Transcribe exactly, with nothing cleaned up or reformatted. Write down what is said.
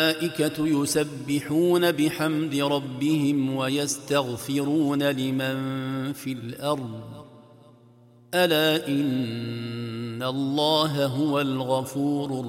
الملائكة يسبحون بحمد ربهم ويستغفرون لمن في الأرض ألا إن الله هو الغفور